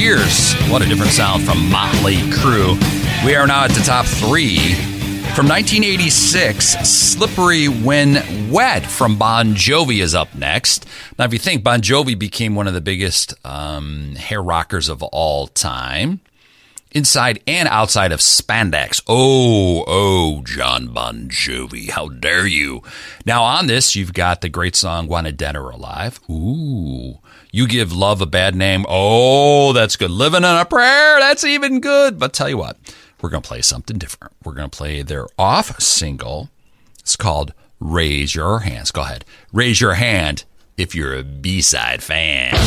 Years. What a different sound from Motley Crue. We are now at the top 3. From 1986, Slippery When Wet from Bon Jovi is up next. Now, if you think, Bon Jovi became one of the biggest hair rockers of all time. Inside and outside of spandex. Oh, John Bon Jovi, how dare you. Now on this, you've got the great song, Wanted Dead or Alive. Ooh. You Give Love a Bad Name. Oh, that's good. Living on a Prayer, that's even good. But tell you what, we're going to play something different. We're going to play their off single. It's called Raise Your Hands. Go ahead. Raise your hand if you're a B-side fan.